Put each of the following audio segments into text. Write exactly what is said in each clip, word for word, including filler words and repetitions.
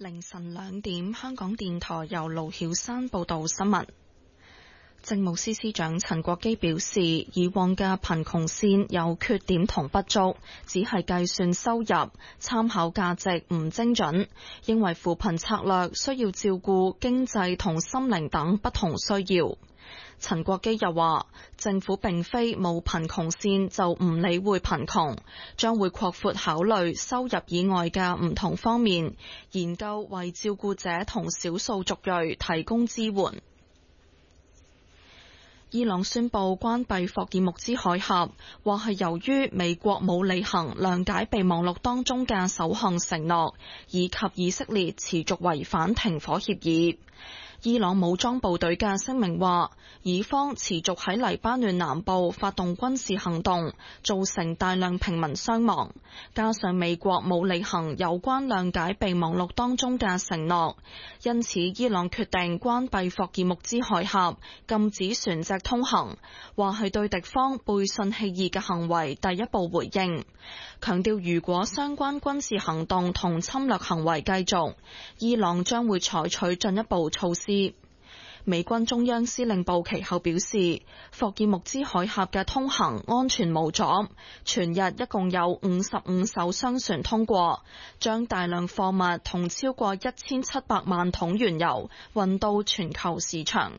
凌晨兩點，香港電台由盧曉山報道新聞。政務司司長陳國基表示，以往嘅貧窮線有缺點同不足，只係計算收入，參考價值唔精準，認為扶貧策略需要照顧經濟同心靈等不同需要。陳國基又話，政府並非冇貧窮線就唔理會貧窮，將會擴闊考慮收入以外嘅唔同方面，研究為照顧者同少數族裔提供支援。伊朗宣布關閉霍爾木茲海峽，話係由於美國冇履行諒解備忘錄當中嘅首項承諾，以及以色列持續違反停火協議。伊朗武裝部隊嘅聲明話，以方持續喺黎巴嫩南部發動軍事行動，造成大量平民傷亡，加上美國冇履行有關諒解備忘錄當中嘅承諾，因此伊朗決定關閉霍爾木茲海峽，禁止船隻通行，話係對敵方背信棄義嘅行為第一步回應，強調如果相關軍事行動同侵略行為繼續，伊朗將會採取進一步措施。美軍中央司令部其後表示，霍爾木茲海峽嘅通行安全無阻，全日一共有五十五艘商船通過，將大量貨物同超過一千七百萬桶原油運到全球市場。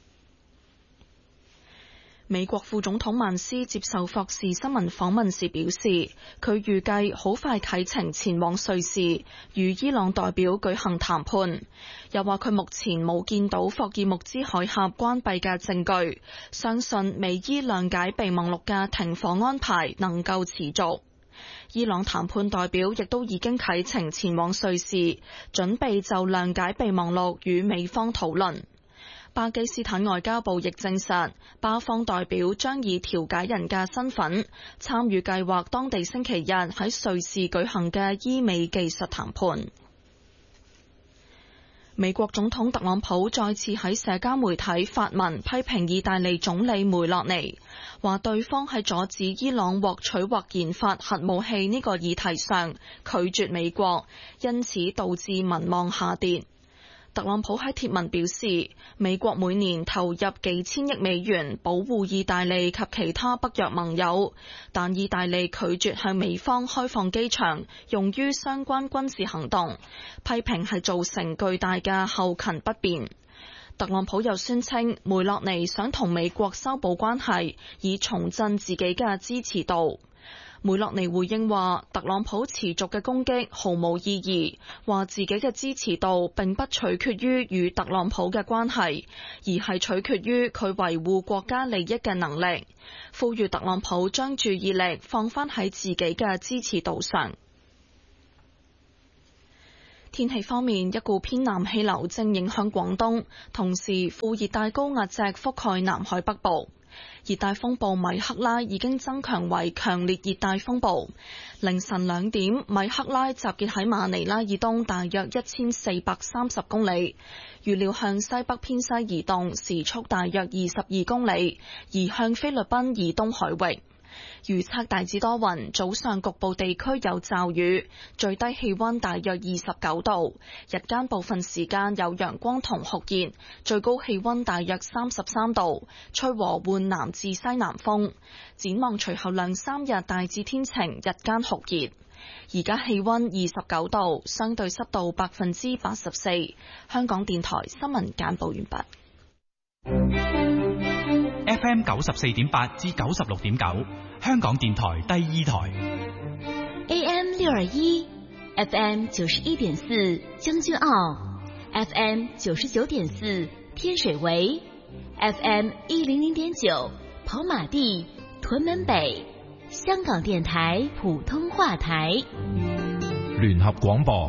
美國副總統曼斯接受霍士新聞訪問時表示，佢預計好快啟程前往瑞士，與伊朗代表舉行談判。又話佢目前冇見到霍爾木茲海峽關閉嘅證據，相信美伊諒解備忘錄嘅停火安排能夠持續。伊朗談判代表亦都已經啟程前往瑞士，準備就諒解備忘錄與美方討論。巴基斯坦外交部亦證實，巴方代表將以調解人嘅身份參與計劃當地星期日喺瑞士舉行嘅伊美技術談判。美國總統特朗普再次喺社交媒體發文批評意大利總理梅洛尼，話對方喺阻止伊朗獲取或研發核武器呢個議題上拒絕美國，因此導致民望下跌。特朗普喺貼文表示，美國每年投入幾千億美元保護意大利及其他北約盟友，但意大利拒絕向美方開放機場用於相關軍事行動，批評係造成巨大嘅後勤不便。特朗普又宣稱，梅洛尼想同美國修補關係，以重振自己嘅支持度。梅洛尼回應話，特朗普持續嘅攻擊毫無意義，話自己嘅支持度並不取決於與特朗普嘅關係，而係取決於佢維護國家利益嘅能力，呼籲特朗普將注意力放返喺自己嘅支持度上。天氣方面，一股偏南氣流正影響廣東，同時副熱帶高壓脊覆蓋南海北部。熱帶風暴米克拉已經增強為強烈熱帶風暴。凌晨兩點，米克拉集結喺馬尼拉以東大約一千四百三十公里，預料向西北偏西移動，時速大約二十二公里，移向菲律賓以東海域。預測大致多雲，早上局部地區有驟雨，最低氣溫大約二十九度，日間部分時間有陽光同酷熱，最高氣溫大約三十三度，吹和緩南至西南風。展望隨後兩三日大致天晴，日間酷熱。而家氣溫二十九度，相對濕度百分之八十四。香港電台新聞簡報完畢。 F M 九十四點八至九十六點九，香港電台第二台。 A M 六二一 ，F M 九十一點四，將軍澳 ，F M 九十九點四，天水圍 ，F M 一零零點九，跑馬地、屯門北，香港電台普通話台。 聯合廣播。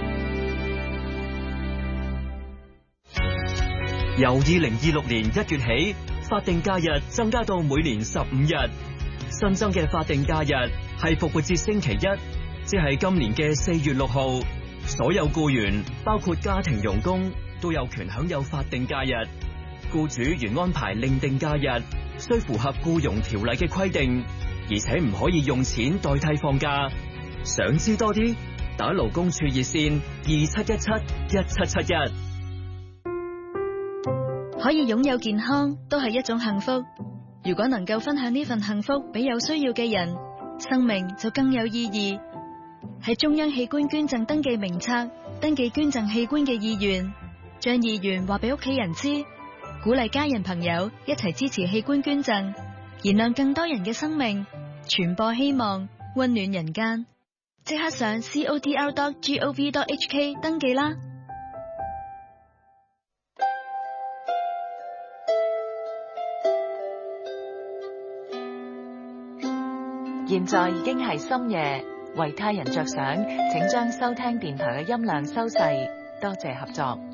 由二零二六年一月起，法定假日增加到每年十五日。新增嘅法定假日係復活節星期一，即係今年嘅四月六號。所有僱員，包括家庭傭工，都有權享有法定假日。僱主原安排另定假日，需符合僱傭條例嘅規定，而且唔可以用錢代替放假。想知多啲， 打勞工處熱線二七一七一七七一。 可以擁有健康都係一種幸福。如果能夠分享呢份幸福俾有需要嘅人，生命就更有意義。喺中央器官捐贈登記名冊登記捐贈器官嘅意願，將意願話俾屋企人知，鼓勵家人朋友一齊支持器官捐贈，燃亮更多人嘅生命，傳播希望，溫暖人間。即刻上 c o d r dot gov dot h k 登記啦！ 現在已經係深夜，為他人着想，請將收聽電台嘅音量收細，多謝合作。